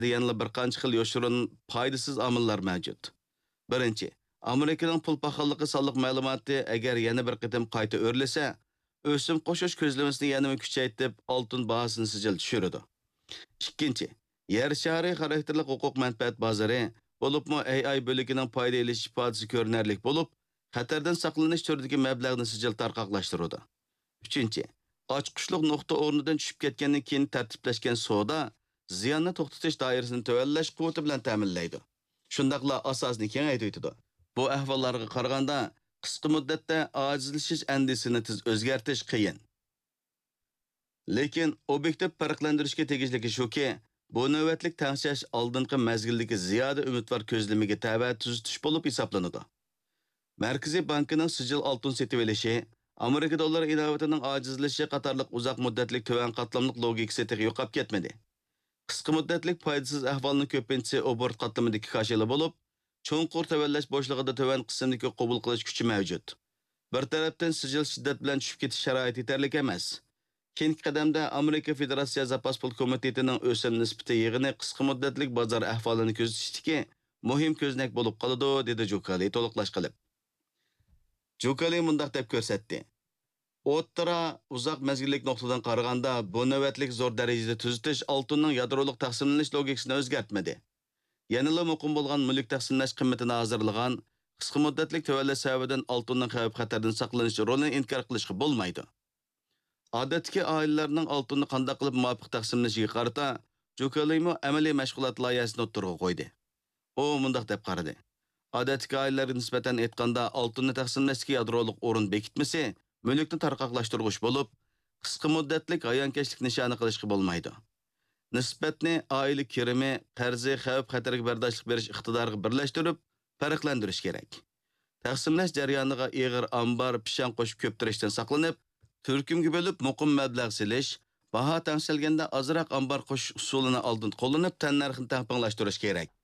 Yanıla bir qancha xil yoshirun foydasiz omillar mavjud. Birinchi, Amerikaning pul paxolligi sonliq ma'lumoti agar yana bir qitim qayta o'rlasa, o'sim qo'shish ko'zlamasini yana kuchaytirib, oltin bahosini sijil tushiradi. Ikkinchi, yer shari xarakterli huquq manfaat bozori, bo'libmi AI bo'ligining foyda elish ifodasi ko'rinarli bo'lib, xatardan saqlanish turidagi mablag'ni sijil tarqoqlashtiradi. Uchinchi, ochqushliq nuqta o'rnidan tushib ketgandan keyin tartiblashgan savdo ziyonni to'xtatish doirasini tovanlash quvvati bilan ta'minlaydi. Shundaqla asosni kengaytiradi. Bu ahvollarga qaraganda qisqa muddatda ojizlashish andisini tez o'zgartirish qiyin. Lekin obyektiv farqlantirishga tegishligi shuki, bu navbatlik tangshash oldingi mazgildagi ziyoda umidvor ko'zlamiga tava tuzitish bo'lib hisoblanadi. Markaziy bankining sijil oltin setib olishi, Amerika dollari inovatining ojizlashishi qatorliq uzoq muddatlik to'van qatlamlik logikasi yo'qolib ketmadi. Qisqa muddatlik foydasiz ahvolning ko'pincha obort qatlamidagi kashila bo'lib, cho'nqur tavallash boshlig'ida to'van qismdagi qabul qilish kuchi mavjud. Bir tarafdan sijil shiddat bilan tushib ketish sharoiti yetarli emas. Keyingi qadamda Amerika Federatsiya Zapas pul komitetining o'sim nisbati yig'ini qisqa muddatlik bozor ahvolini ko'zatishdagi muhim ko'znak bo'lib qoladi, dedi Jokali to'liqlash qilib. Jokali mundaq deb ko'rsatdi. O'ttira uzoq mezgillik nuqtadan qaraganda bu navbatlik zo'r darajada tuzitish oltinning yadroliq taqsimlanish logikasini o'zgartmadi. Yanıla muqim bo'lgan mulk taqsimlash qiymatini hozirlagan qisqa muddatlik tavallash sababidan oltinning xavf xatardan saqlanish rolini inkor qilishga bo'lmaydi. Odatdagi oilalarning oltinni qanday qilib muvofiq taqsimlashiga qarata Jokalimo amaliy mashg'ulot loyihasini o'ttirib qo'ydi. U mundaq deb qaradi. Odatdagi oilalarga nisbatan aytganda oltinni taqsimlashga yadroliq o'rin bekitmasi mulkni tarqoqlashtirg'ish bo'lib, qisqa muddatlik ayonkashlik nishoni qilishga bo'lmaydi. Nisbatni oila kirimi, qarzi, xavf xatarga bardoshlik berish iqtidoriga birlashtirib, farqlantirish kerak. Taqsimlash jarayoniga ig'ir ambar, pishan qo'shib ko'ptirishdan saqlanib, turkumga bo'lib muqim mablag' silish, baho tangsalganda azroq ambar qo'shish usulini oldin qo'llanib, tan narxini taqpinglashtirish kerak.